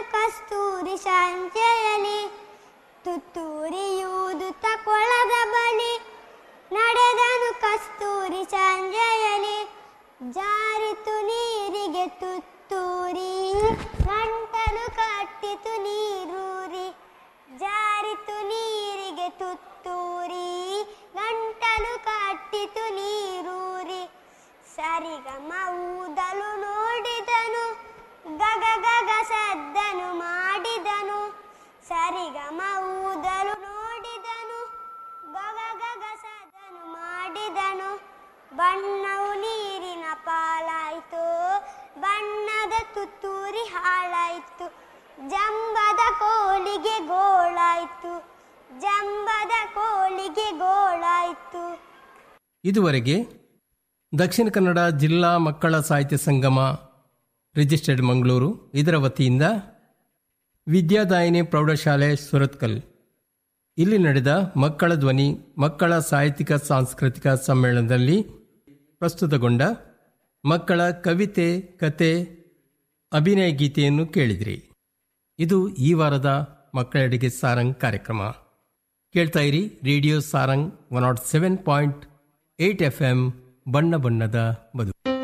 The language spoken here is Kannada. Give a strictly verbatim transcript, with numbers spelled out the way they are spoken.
ಕಸ್ತೂರಿ ಸಂಜೆಯಲಿ ತುತ್ತೂರಿಯೂದುತ್ತ ಕೊಳದ ಬಳಿ ನಡೆದನು ಕಸ್ತೂರಿ ಸಂಜೆಯಲಿ ಜಾರಿತು ನೀರಿಗೆ ತುತ್ತೂರಿ ಗಂಟಲು ಕಟ್ಟಿತು ನೀರೂರಿ ಜಾರಿತು ನೀರಿಗೆ ತುತ್ತೂರಿ ಗಂಟಲು ಕಟ್ಟಿತು ನೀರೂರಿ ಸರಿಗಮ ಊದಲು ನೋಡಿದನು ಗಗ ಗಗ ಸದ್ದನು ಮಾಡಿದನು ಸರಿಗಮ ಊದಲು ನೋಡಿದನು ಗಗ ಗಗ ಸದ್ದನು ಮಾಡಿದನು ಬಣ್ಣವು ನೀರಿನ ಪಾಲಾಯಿತು ಬಣ್ಣದ ತುತ್ತೂರಿ ಹಾಳಾಯಿತು ಜಂಬದ ಕೋಳಿಗೆ ಗೋಳಾಯಿತು ಜಂಬದ ಕೋಳಿಗೆ ಗೋಳಾಯಿತು. ಇದುವರೆಗೆ ದಕ್ಷಿಣ ಕನ್ನಡ ಜಿಲ್ಲಾ ಮಕ್ಕಳ ಸಾಹಿತ್ಯ ಸಂಗಮ ರಿಜಿಸ್ಟರ್ಡ್ ಮಂಗಳೂರು ಇದರ ವತಿಯಿಂದ ವಿದ್ಯಾದಾಯಿನಿ ಪ್ರೌಢಶಾಲೆ ಸುರತ್ಕಲ್ ಇಲ್ಲಿ ನಡೆದ ಮಕ್ಕಳ ಧ್ವನಿ ಮಕ್ಕಳ ಸಾಹಿತ್ಯಿಕ ಸಾಂಸ್ಕೃತಿಕ ಸಮ್ಮೇಳನದಲ್ಲಿ ಪ್ರಸ್ತುತಗೊಂಡ ಮಕ್ಕಳ ಕವಿತೆ ಕತೆ ಅಭಿನಯ ಗೀತೆಯನ್ನು ಕೇಳಿದ್ರಿ. ಇದು ಈ ವಾರದ ಮಕ್ಕಳೆಡೆಗೆ ಸಾರಂಗ್ ಕಾರ್ಯಕ್ರಮ. ಕೇಳ್ತಾ ಇರಿ radio Sarang one not seven point eight F M ಬಣ್ಣ ಬಣ್ಣದ ಬದುಕು.